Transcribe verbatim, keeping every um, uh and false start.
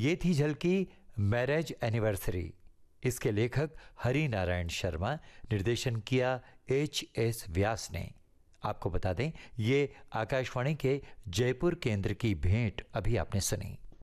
ये थी झलकी marriage anniversary. इसके लेखक हरि नारायण शर्मा, निर्देशन किया एच एस व्यास ने। आपको बता दें, ये आकाशवाणी के जयपुर केंद्र की भेंट अभी आपने सुनी।